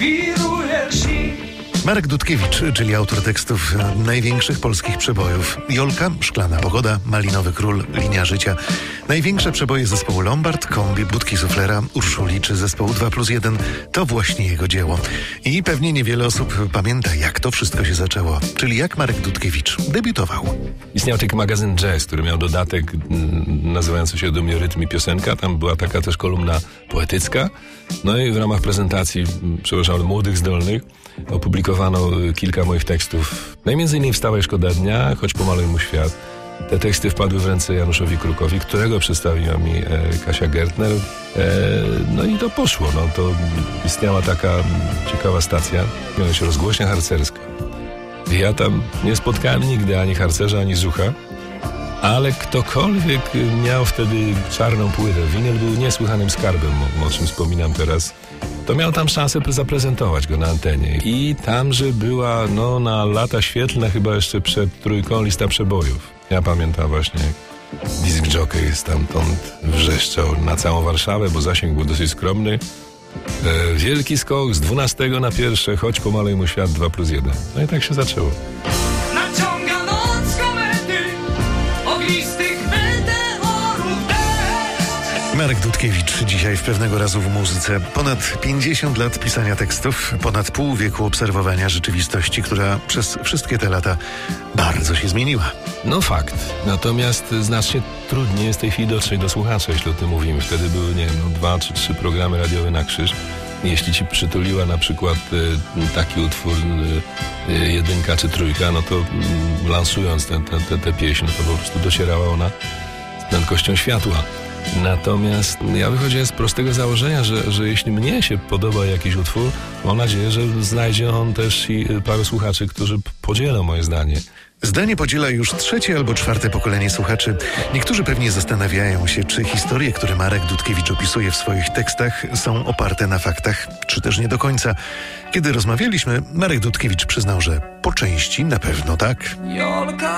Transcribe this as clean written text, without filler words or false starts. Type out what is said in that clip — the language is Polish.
wiruje lsi. Marek Dudkiewicz, czyli autor tekstów największych polskich przebojów. Jolka, Szklana pogoda, Malinowy król, Linia życia. Największe przeboje zespołu Lombard, Kombi, Budki Suflera, Urszuli czy zespołu 2+1 to właśnie jego dzieło. I pewnie niewiele osób pamięta, jak to wszystko się zaczęło. Czyli jak Marek Dudkiewicz debiutował. Istniał taki magazyn Jazz, który miał dodatek nazywający się Do mnie rytm i piosenka. Tam była taka też kolumna poetycka. No i w ramach prezentacji, przepraszam, młodych zdolnych opublikowano kilka moich tekstów. No i między innymi Wstawaj, szkoda dnia, Choć pomaluj mu świat. Te teksty wpadły w ręce Januszowi Krukowi, którego przedstawiła mi Kasia Gertner. No i to poszło. No to istniała taka ciekawa stacja, miała się Rozgłośnia Harcerska. Ja tam nie spotkałem nigdy ani harcerza, ani zucha, ale ktokolwiek miał wtedy czarną płytę, winyl był niesłychanym skarbem, o czym wspominam teraz, to miał tam szansę zaprezentować go na antenie. I tamże była, no na lata świetlne, chyba jeszcze przed trójką, lista przebojów. Ja pamiętam właśnie, jak disc jockey stamtąd wrzeszczał na całą Warszawę, bo zasięg był dosyć skromny. Wielki skok z 12 na 1, Choć pomaluj mu świat 2+1. No i tak się zaczęło. Naciąga noc komety, ognistych meteorów deszcz. Marek Dudkiewicz dzisiaj w Pewnego razu w muzyce. Ponad 50 lat pisania tekstów, ponad pół wieku obserwowania rzeczywistości, która przez wszystkie te lata bardzo się zmieniła. No fakt. Natomiast znacznie trudniej jest w tej chwili dotrzeć do słuchacza, jeśli o tym mówimy. Wtedy były, nie wiem, 2 czy 3 programy radiowe na krzyż. Jeśli ci przytuliła na przykład taki utwór jedynka czy trójka, no to lansując tę pieśń, to po prostu docierała ona z prędkością światła. Natomiast ja wychodziłem z prostego założenia, że jeśli mnie się podoba jakiś utwór, mam nadzieję, że znajdzie on też i paru słuchaczy, którzy podzielą moje zdanie. Zdanie podziela już 3. albo 4. pokolenie słuchaczy. Niektórzy pewnie zastanawiają się, czy historie, które Marek Dudkiewicz opisuje w swoich tekstach, są oparte na faktach, czy też nie do końca. Kiedy rozmawialiśmy, Marek Dudkiewicz przyznał, że po części na pewno tak. Jolka